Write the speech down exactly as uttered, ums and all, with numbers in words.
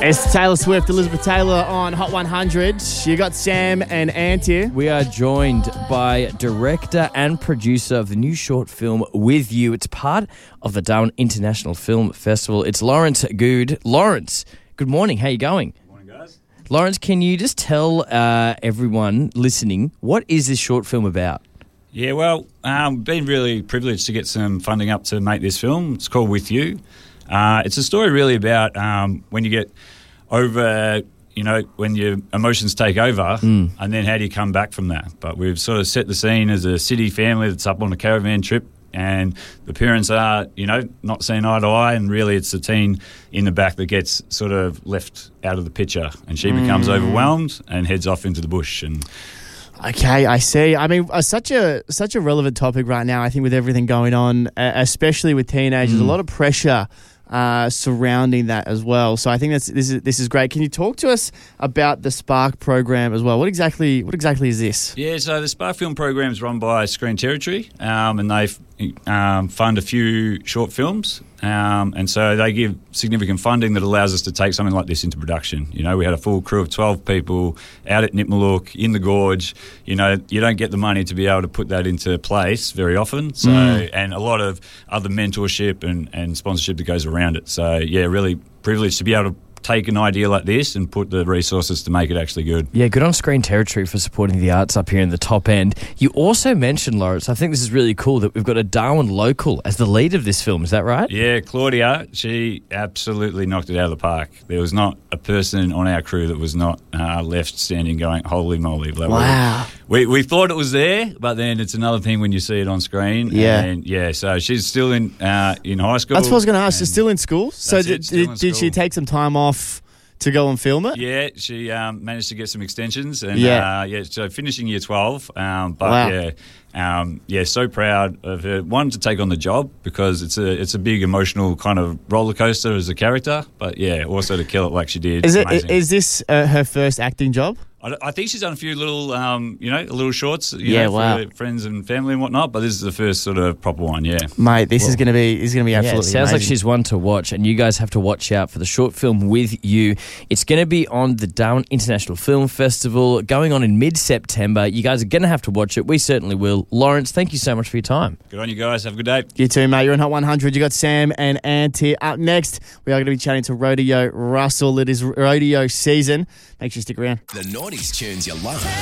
It's Taylor Swift, Elizabeth Taylor on Hot one hundred. You got Sam and Ant here. We are joined by director and producer of the new short film With You. It's part of the Darwin International Film Festival. It's Lawrence Good. Lawrence, good morning. How you going? Good morning, guys. Lawrence, can you just tell uh, everyone listening, what is this short film about? Yeah, well, um, been really privileged to get some funding up to make this film. It's called With You. Uh, it's a story really about um, when you get over, you know, when your emotions take over, Mm. and then how do you come back from that? But we've sort of set the scene as a city family that's up on a caravan trip, and the parents are, you know, not seeing eye to eye, and really it's the teen in the back that gets sort of left out of the picture, and she Mm. becomes overwhelmed and heads off into the bush. And Okay, I see. I mean, uh, such a such a relevant topic right now, I think, with everything going on, uh, especially with teenagers. Mm. A lot of pressure uh, surrounding that as well. So I think that's this is this is great. Can you talk to us about the Spark program as well? What exactly what exactly is this? Yeah, so the Spark Film program is run by Screen Territory, um, and they um, fund a few short films, um, and so they give significant funding that allows us to take something like this into production. You know, we had a full crew of twelve people out at Nipmaluk in the gorge. You know, you don't get the money to be able to put that into place very often. So, Mm. and a lot of other mentorship and, and sponsorship that goes around it. So, yeah, really privileged to be able to take an idea like this and put the resources to make it actually good. Yeah, good on Screen Territory for supporting the arts up here in the top end. You also mentioned, Lawrence, I think this is really cool, that we've got a Darwin local as the lead of this film. Is that right? Yeah, Claudia, she absolutely knocked it out of the park. There was not a person on our crew that was not uh, left standing going, holy moly. Like, Wow. We, we thought it was there, but then it's another thing when you see it on screen. Yeah. And yeah, so she's still in uh, in high school. That's what I was going to ask. She's and- still in school. So That's did, it, still in did, did she school. take some time off to go and film it? Yeah, she um, managed to get some extensions, and Yeah. uh, yeah, so finishing year twelve. Um, but Wow. yeah, um, yeah, so proud of her. One, to take on the job because it's a it's a big emotional kind of roller coaster as a character. But yeah, also to kill it like she did. Is it Amazing. is this uh, her first acting job? I, I think she's done a few little, um, you know, little shorts, you Yeah, know, for wow. her friends and family and whatnot. But this is the first sort of proper one. Yeah. Mate, this is Well, going to be is going to be Yeah, it absolutely sounds like amazing. she's one to watch, and you guys have to watch out for the short film With You. It's going to be on the Darwin International Film Festival, going on in mid-September. You guys are going to have to watch it. We certainly will. Lawrence, thank you so much for your time. Good on you guys. Have a good day. You too, mate. You're on Hot one hundred. You got Sam and Ant here. Up next, we are going to be chatting to Rodeo Russell. It is rodeo season. Make sure you stick around. The nineties tunes you love.